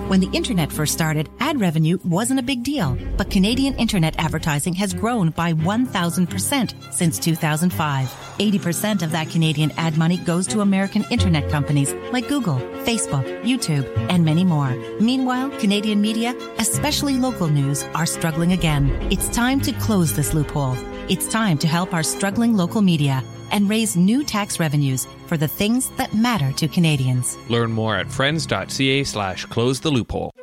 When the internet first started, ad revenue wasn't a big deal, but Canadian internet advertising has grown by 1,000% since 2005. 80% of that Canadian ad money goes to American internet companies like Google, Facebook, YouTube, and many more. Meanwhile, Canadian media, especially local news, are struggling again. It's time to close this loophole. It's time to help our struggling local media and raise new tax revenues for the things that matter to Canadians. Learn more at friends.ca/close the loophole.